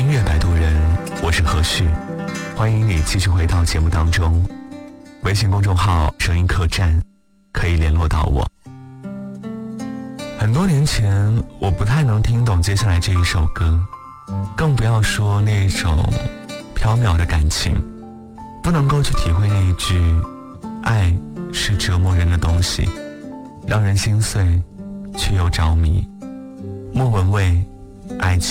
音乐摆渡人，我是何旭，欢迎你继续回到节目当中。微信公众号声音客栈可以联络到我。很多年前我不太能听懂接下来这一首歌，更不要说那种缥缈的感情，不能够去体会那一句爱是折磨人的东西，让人心碎却又着迷。莫文蔚，爱情。